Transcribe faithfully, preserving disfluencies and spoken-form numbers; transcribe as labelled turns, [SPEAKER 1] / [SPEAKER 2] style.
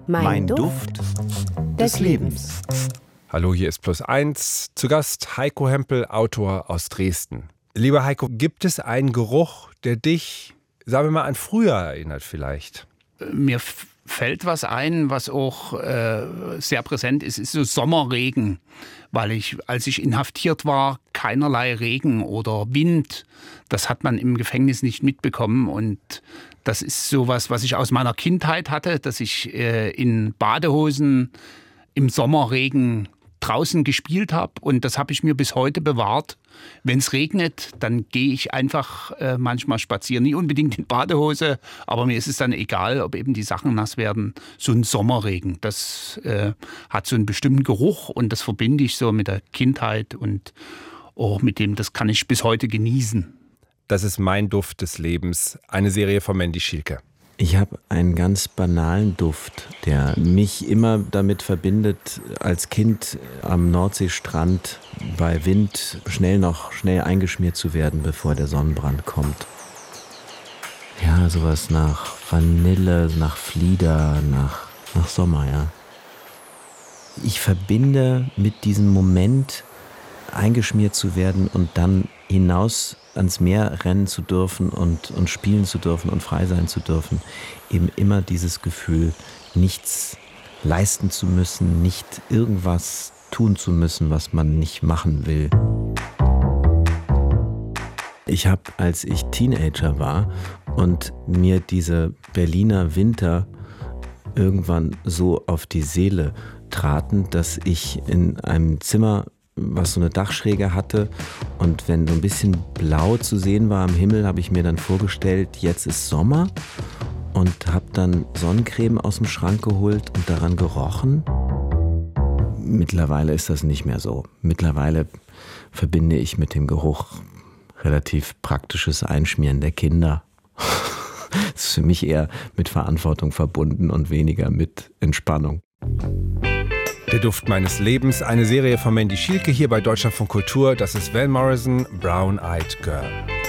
[SPEAKER 1] Mein, mein Duft des Lebens.
[SPEAKER 2] Hallo, hier ist Plus Eins. Zu Gast Heiko Hempel, Autor aus Dresden. Lieber Heiko, gibt es einen Geruch, der dich, sagen wir mal, an früher erinnert vielleicht?
[SPEAKER 3] Mir f- fällt was ein, was auch äh, sehr präsent ist, ist so Sommerregen. Weil ich, als ich inhaftiert war, keinerlei Regen oder Wind, das hat man im Gefängnis nicht mitbekommen. Und das ist sowas, was ich aus meiner Kindheit hatte, dass ich äh, in Badehosen im Sommerregen draußen gespielt habe. Und das habe ich mir bis heute bewahrt. Wenn es regnet, dann gehe ich einfach äh, manchmal spazieren. Nicht unbedingt in Badehose, aber mir ist es dann egal, ob eben die Sachen nass werden. So ein Sommerregen, das äh, hat so einen bestimmten Geruch und das verbinde ich so mit der Kindheit und auch mit dem, das kann ich bis heute genießen.
[SPEAKER 2] Das ist Mein Duft des Lebens, eine Serie von Mandy Schielke.
[SPEAKER 4] Ich habe einen ganz banalen Duft, der mich immer damit verbindet, als Kind am Nordseestrand bei Wind schnell noch schnell eingeschmiert zu werden, bevor der Sonnenbrand kommt. Ja, sowas nach Vanille, nach Flieder, nach, nach Sommer, ja. Ich verbinde mit diesem Moment, eingeschmiert zu werden und dann hinaus ans Meer rennen zu dürfen und, und spielen zu dürfen und frei sein zu dürfen, eben immer dieses Gefühl, nichts leisten zu müssen, nicht irgendwas tun zu müssen, was man nicht machen will. Ich habe, als ich Teenager war und mir diese Berliner Winter irgendwann so auf die Seele traten, dass ich in einem Zimmer, was so eine Dachschräge hatte, und wenn so ein bisschen blau zu sehen war am Himmel, habe ich mir dann vorgestellt, jetzt ist Sommer, und habe dann Sonnencreme aus dem Schrank geholt und daran gerochen. Mittlerweile ist das nicht mehr so. Mittlerweile verbinde ich mit dem Geruch relativ praktisches Einschmieren der Kinder. Das ist für mich eher mit Verantwortung verbunden und weniger mit Entspannung.
[SPEAKER 2] Der Duft meines Lebens, eine Serie von Mandy Schielke hier bei Deutschlandfunk Kultur. Das ist Van Morrison, Brown Eyed Girl.